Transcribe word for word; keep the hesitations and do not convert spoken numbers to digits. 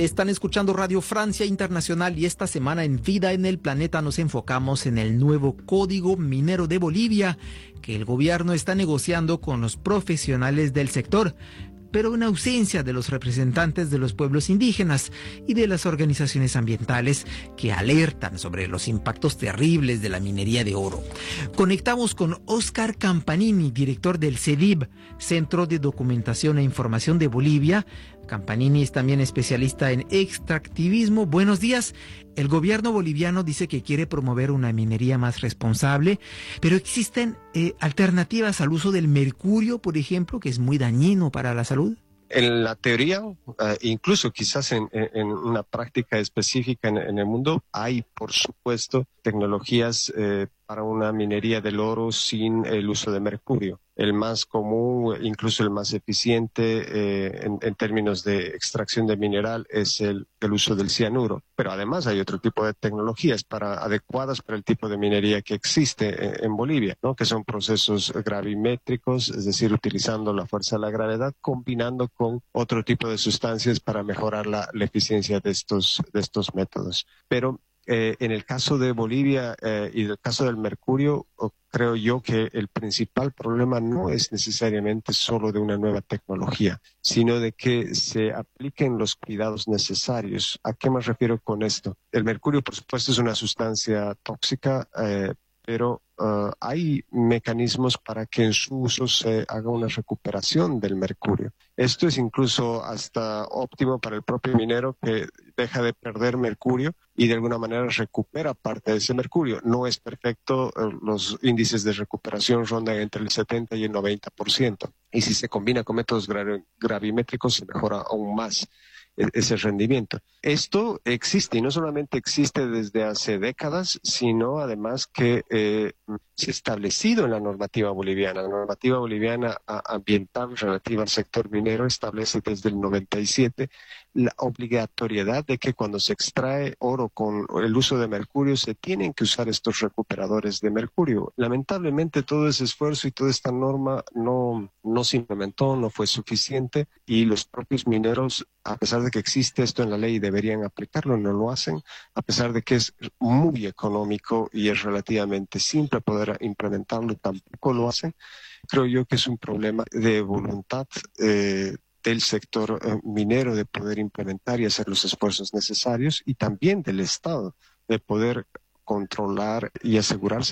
Están escuchando Radio Francia Internacional y esta semana en Vida en el Planeta nos enfocamos en el nuevo Código Minero de Bolivia que el gobierno está negociando con los profesionales del sector, pero en ausencia de los representantes de los pueblos indígenas y de las organizaciones ambientales que alertan sobre los impactos terribles de la minería de oro. Conectamos con Óscar Campanini, director del CEDIB, Centro de Documentación e Información de Bolivia. Campanini es también especialista en extractivismo. Buenos días. El gobierno boliviano dice que quiere promover una minería más responsable, pero existen eh, alternativas al uso del mercurio, por ejemplo, que es muy dañino para la salud. En la teoría, uh, incluso quizás en, en una práctica específica en, en el mundo, hay, por supuesto, tecnologías eh, para una minería del oro sin el uso de mercurio. El más común, incluso el más eficiente eh, en, en términos de extracción de mineral es el, el uso del cianuro. Pero además hay otro tipo de tecnologías para, adecuadas para el tipo de minería que existe en, en Bolivia, ¿no? Que son procesos gravimétricos, es decir, utilizando la fuerza de la gravedad, combinando con otro tipo de sustancias para mejorar la, la eficiencia de estos, de estos métodos. Pero Eh, en el caso de Bolivia eh, y del caso del mercurio, creo yo que el principal problema no es necesariamente solo de una nueva tecnología, sino de que se apliquen los cuidados necesarios. ¿A qué me refiero con esto? El mercurio, por supuesto, es una sustancia tóxica, eh, pero uh, hay mecanismos para que en su uso se haga una recuperación del mercurio. Esto es incluso hasta óptimo para el propio minero, que deja de perder mercurio y de alguna manera recupera parte de ese mercurio. No es perfecto, los índices de recuperación rondan entre el setenta y el noventa por ciento. Y si se combina con métodos gra- gravimétricos se mejora aún más ese rendimiento. Esto existe y no solamente existe desde hace décadas, sino además que eh, se ha establecido en la normativa boliviana. La normativa boliviana ambiental relativa al sector minero establece desde el noventa y siete la obligatoriedad de que cuando se extrae oro con el uso de mercurio se tienen que usar estos recuperadores de mercurio. Lamentablemente todo ese esfuerzo y toda esta norma no, no se implementó, no fue suficiente y los propios mineros, a pesar de que existe esto en la ley y deberían aplicarlo, no lo hacen, a pesar de que es muy económico y es relativamente simple poder implementarlo, tampoco lo hacen. Creo yo que es un problema de voluntad eh, del sector eh, minero de poder implementar y hacer los esfuerzos necesarios y también del Estado de poder controlar y asegurarse